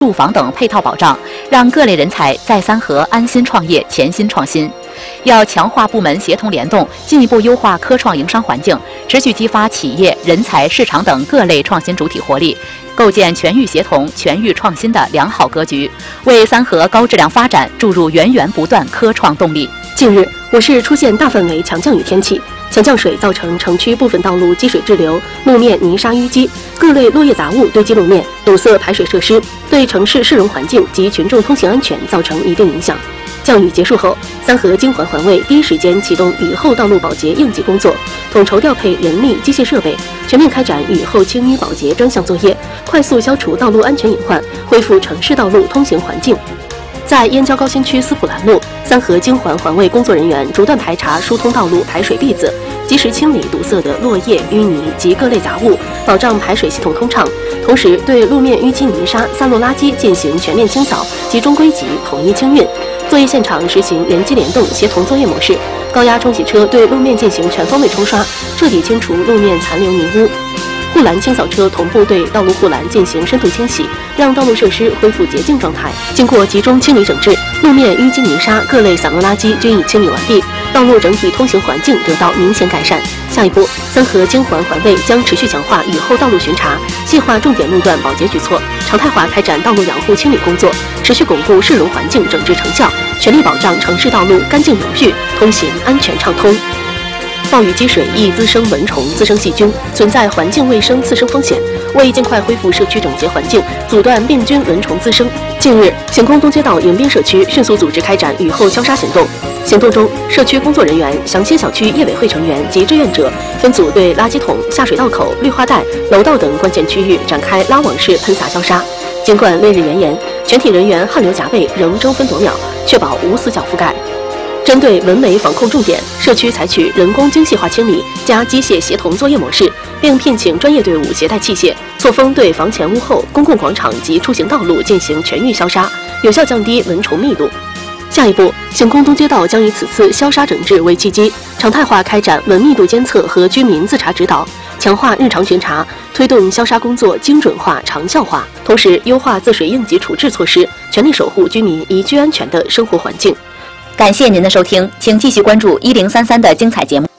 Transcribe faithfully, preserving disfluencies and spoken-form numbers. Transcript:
住房等配套保障，让各类人才在三河安心创业、潜心创新。要强化部门协同联动，进一步优化科创营商环境，持续激发企业、人才、市场等各类创新主体活力，构建全域协同、全域创新的良好格局，为三河高质量发展注入源源不断科创动力。 近日，我市出现大范围强降雨天气，强降水造成城区部分道路积水滞留，路面泥沙淤积，各类落叶杂物堆积路面，堵塞排水设施，对城市市容环境及群众通行安全造成一定影响。降雨结束后，三河京环环卫第一时间启动雨后道路保洁应急工作，统筹调配人力、机械设备，全面开展雨后清淤保洁专项作业，快速消除道路安全隐患，恢复城市道路通行环境。在燕郊高新区斯普兰路，三河京环环卫工作人员不断排查疏通道路排水篦子，及时清理堵塞的落叶、淤泥及各类杂物，保障排水系统通畅。同时，对路面淤积泥沙、散落垃圾进行全面清扫，集中归集，统一清运。作业现场实行人机联动协同作业模式，高压冲洗车对路面进行全方位冲刷，彻底清除路面残留泥污。护栏清扫车同步对道路护栏进行深度清洗，让道路设施恢复洁净状态。经过集中清理整治，路面淤积泥沙、各类散落垃圾均已清理完毕，道路整体通行环境得到明显改善。下一步，三河京环环卫将持续强化雨后道路巡查，细化重点路段保洁举措，常态化开展道路养护清理工作，持续巩固市容环境整治成效，全力保障城市道路干净有序、通行安全畅通。暴雨积水易滋生蚊虫、滋生细菌，存在环境卫生次生风险。为尽快恢复社区整洁环境，阻断病菌蚊虫滋生，近日，醒空东街道迎宾社区迅速组织开展雨后消杀行动。行动中，社区工作人员、祥兴小区业委会成员及志愿者分组对垃圾桶、下水道口、绿化带、楼道等关键区域展开拉网式喷洒消杀。尽管烈日炎炎，全体人员汗流浃背，仍争分夺秒，确保无死角覆盖。针对蚊媒防控重点，社区采取人工精细化清理加机械协同作业模式，并聘请专业队伍携带器械，错峰对房前屋后、公共广场及出行道路进行全域消杀，有效降低蚊虫密度。下一步，醒空东街道将以此次消杀整治为契机，常态化开展蚊密度监测和居民自查指导，强化日常巡查，推动消杀工作精准化、长效化，同时优化自水应急处置措施，全力守护居民宜居安全的生活环境。 感谢您的收听，请继续关注一零三三的精彩节目。